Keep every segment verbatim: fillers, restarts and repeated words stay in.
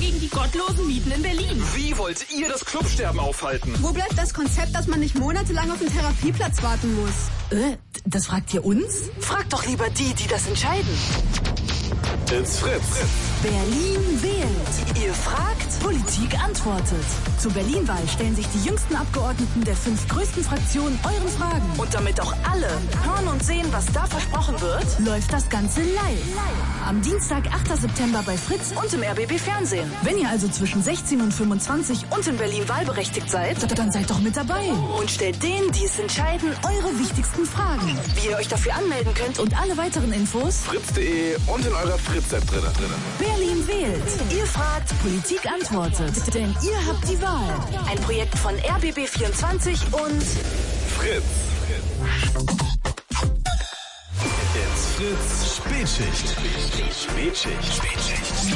gegen die gottlosen Mieten in Berlin. Wie wollt ihr das Clubsterben aufhalten? Wo bleibt das Konzept, dass man nicht monatelang auf den Therapieplatz warten muss? Äh, das fragt ihr uns? Fragt doch lieber die, die das entscheiden. It's Fritz. Berlin wählt. Ihr fragt, Politik antwortet. Zur Berlin-Wahl stellen sich die jüngsten Abgeordneten der fünf größten Fraktionen euren Fragen. Und damit auch alle hören und sehen, was da versprochen wird, läuft das Ganze live. Am Dienstag, achter September bei Fritz und im R B B Fernsehen. Wenn ihr also zwischen sechzehn und fünfundzwanzig und in Berlin wahlberechtigt seid, dann seid doch mit dabei. Und stellt denen, die es entscheiden, eure wichtigsten Fragen. Wie ihr euch dafür anmelden könnt und alle weiteren Infos fritz punkt de und in eurer Fritz-App drin. Berlin wählt. Ihr fragt, Politik antwortet. Denn ihr habt die Wahl. Ein Projekt von R B B vierundzwanzig und Fritz. It's Fritz Spätschicht. Spätschicht. Spätschicht.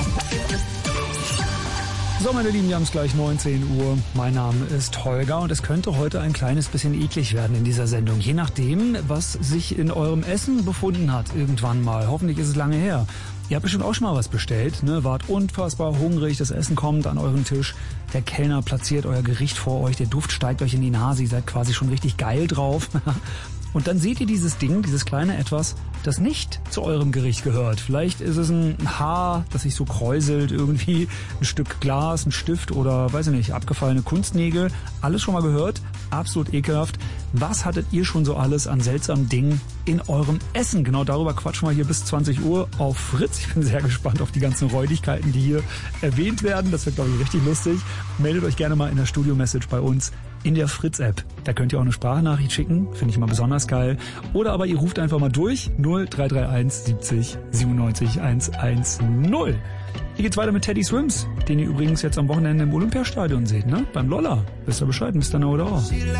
So, meine Lieben, wir haben es gleich neunzehn Uhr. Mein Name ist Holger und es könnte heute ein kleines bisschen eklig werden in dieser Sendung. Je nachdem, was sich in eurem Essen befunden hat irgendwann mal. Hoffentlich ist es lange her. Ihr habt bestimmt auch schon mal was bestellt, ne? Wart unfassbar hungrig, das Essen kommt an euren Tisch. Der Kellner platziert euer Gericht vor euch, der Duft steigt euch in die Nase, ihr seid quasi schon richtig geil drauf. Und dann seht ihr dieses Ding, dieses kleine Etwas, das nicht zu eurem Gericht gehört. Vielleicht ist es ein Haar, das sich so kräuselt irgendwie, ein Stück Glas, ein Stift oder, weiß ich nicht, abgefallene Kunstnägel. Alles schon mal gehört? Absolut ekelhaft. Was hattet ihr schon so alles an seltsamen Dingen in eurem Essen? Genau darüber quatschen wir hier bis zwanzig Uhr auf Fritz. Ich bin sehr gespannt auf die ganzen Räudigkeiten, die hier erwähnt werden. Das wird, glaube ich, richtig lustig. Meldet euch gerne mal in der Studio-Message bei uns in der Fritz-App. Da könnt ihr auch eine Sprachnachricht schicken, finde ich immer besonders geil. Oder aber ihr ruft einfach mal durch null drei drei eins siebzig siebenundneunzig hundertzehn. Hier geht's weiter mit Teddy Swims, den ihr übrigens jetzt am Wochenende im Olympiastadion seht, ne? Beim Lolla. Wisst ihr Bescheid, Mister Know It All.